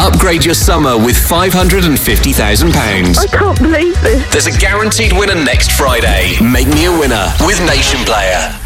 Upgrade your summer with £550,000. I can't believe this. There's a guaranteed winner next Friday. Make me a winner with Nation Player.